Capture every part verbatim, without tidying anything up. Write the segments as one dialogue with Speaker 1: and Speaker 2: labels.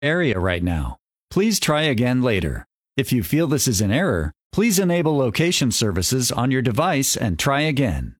Speaker 1: area right now. Please try again later. If you feel this is an error, please enable location services on your device and try again.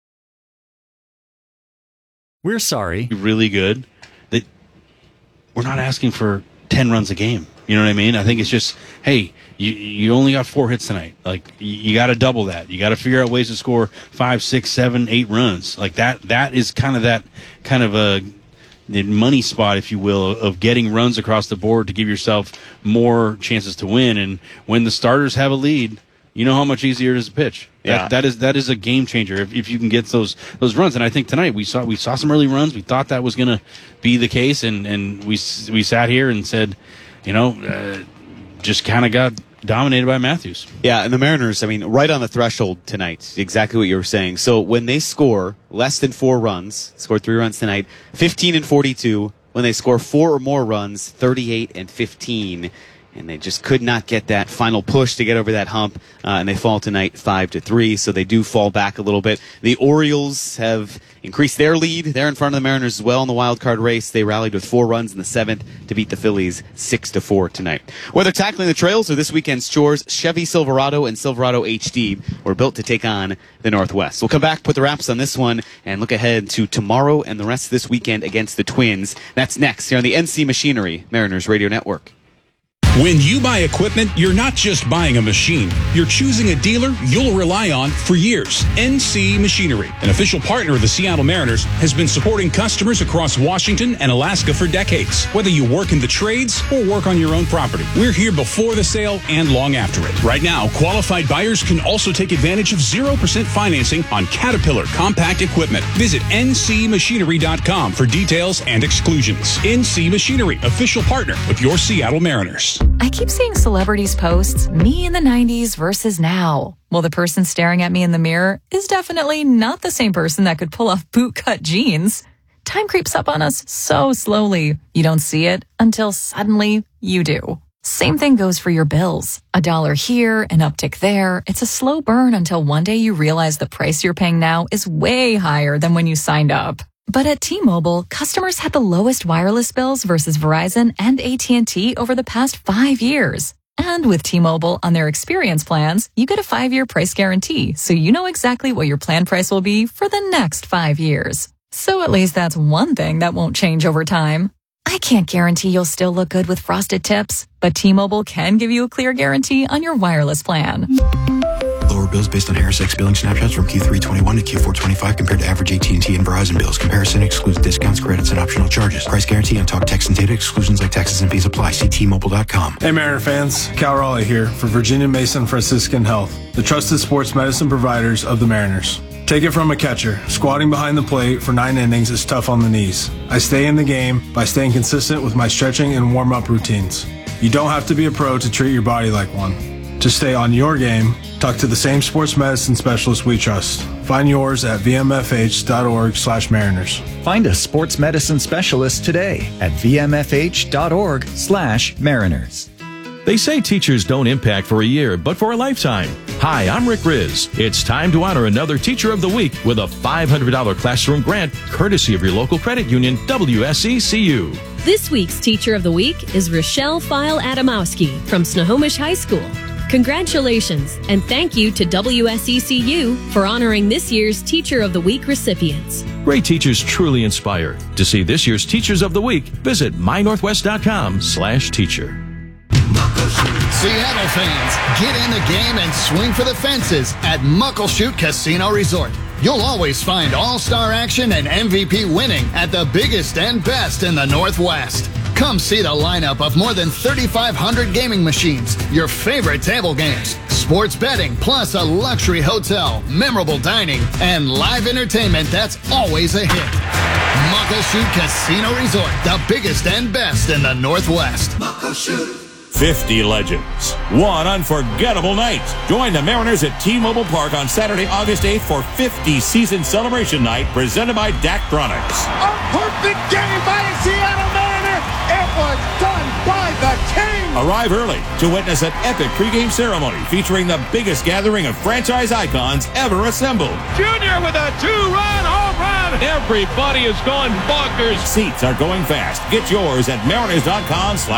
Speaker 1: We're sorry.
Speaker 2: Really good. That we're not asking for ten runs a game. You know what I mean? I think it's just, hey, you you only got four hits tonight. Like, you, you got to double that. You got to figure out ways to score five, six, seven, eight runs. Like that. That is kind of that kind of a the money spot, if you will, of getting runs across the board to give yourself more chances to win. And when the starters have a lead, you know how much easier it is to pitch.
Speaker 3: Yeah.
Speaker 2: That, that is that is a game changer if, if you can get those those runs. And I think tonight we saw we saw some early runs. We thought that was going to be the case, and, and we we sat here and said, you know, uh, just kind of got dominated by Matthews.
Speaker 3: Yeah, and the Mariners, I mean, right on the threshold tonight, exactly what you were saying. So when they score less than four runs, scored three runs tonight, fifteen and forty-two. When they score four or more runs, thirty-eight and fifteen. And they just could not get that final push to get over that hump, uh, and they fall tonight five to three. So they do fall back a little bit. The Orioles have increased their lead. They're in front of the Mariners as well in the wild card race. They rallied with four runs in the seventh to beat the Phillies six to four tonight. Whether tackling the trails or this weekend's chores, Chevy Silverado and Silverado H D were built to take on the Northwest. We'll come back, put the wraps on this one, and look ahead to tomorrow and the rest of this weekend against the Twins. That's next here on the N C Machinery Mariners Radio Network.
Speaker 4: When you buy equipment, you're not just buying a machine. You're choosing a dealer you'll rely on for years. N C Machinery, an official partner of the Seattle Mariners, has been supporting customers across Washington and Alaska for decades. Whether you work in the trades or work on your own property, we're here before the sale and long after it. Right now, qualified buyers can also take advantage of zero percent financing on Caterpillar compact equipment. Visit N C machinery dot com for details and exclusions. N C Machinery, official partner of your Seattle Mariners.
Speaker 5: I keep seeing celebrities posts, me in the nineties versus now. Well, the person staring at me in the mirror is definitely not the same person that could pull off bootcut jeans. Time creeps up on us so slowly. You don't see it until suddenly you do. Same thing goes for your bills. A dollar here, an uptick there. It's a slow burn until one day you realize the price you're paying now is way higher than when you signed up. But at T-Mobile, customers had the lowest wireless bills versus Verizon and A T and T over the past five years. And with T-Mobile on their experience plans, you get a five-year price guarantee, so you know exactly what your plan price will be for the next five years. So at least that's one thing that won't change over time. I can't guarantee you'll still look good with frosted tips, but T-Mobile can give you a clear guarantee on your wireless plan.
Speaker 6: Lower bills based on Harris X billing snapshots from Q three twenty-one to Q four twenty-five compared to average A T and T and Verizon bills. Comparison excludes discounts, credits, and optional charges. Price guarantee on talk, text, and data. Exclusions like taxes and fees apply. See T Mobile dot com.
Speaker 7: Hey Mariner fans, Cal Raleigh here for Virginia Mason Franciscan Health, the trusted sports medicine providers of the Mariners. Take it from a catcher. Squatting behind the plate for nine innings is tough on the knees. I stay in the game by staying consistent with my stretching and warm-up routines. You don't have to be a pro to treat your body like one. To stay on your game, talk to the same sports medicine specialist we trust. Find yours at v m f h dot org slash mariners.
Speaker 1: Find a sports medicine specialist today at v m f h dot org slash mariners.
Speaker 8: They say teachers don't impact for a year, but for a lifetime. Hi, I'm Rick Riz. It's time to honor another Teacher of the Week with a five hundred dollars classroom grant, courtesy of your local credit union, W S E C U.
Speaker 9: This week's Teacher of the Week is Rochelle File-Adamowski from Snohomish High School. Congratulations, and thank you to W S E C U for honoring this year's Teacher of the Week recipients.
Speaker 8: Great teachers truly inspire. To see this year's Teachers of the Week, visit my northwest dot com slash teacher.
Speaker 10: Seattle fans, get in the game and swing for the fences at Muckleshoot Casino Resort. You'll always find all-star action and M V P winning at the biggest and best in the Northwest. Come see the lineup of more than thirty-five hundred gaming machines, your favorite table games, sports betting, plus a luxury hotel, memorable dining, and live entertainment that's always a hit. Muckleshoot Casino Resort, the biggest and best in the Northwest. Muckleshoot.
Speaker 11: fifty legends. One unforgettable night. Join the Mariners at T-Mobile Park on Saturday, August eighth for fifty Season Celebration Night presented by Daktronics.
Speaker 12: A perfect game by a Seattle Mariner. It was done by the
Speaker 11: king! Arrive early to witness an epic pregame ceremony featuring the biggest gathering of franchise icons ever assembled.
Speaker 12: Junior with a two-run home run. Everybody is going bonkers.
Speaker 11: Seats are going fast. Get yours at mariners dot com slash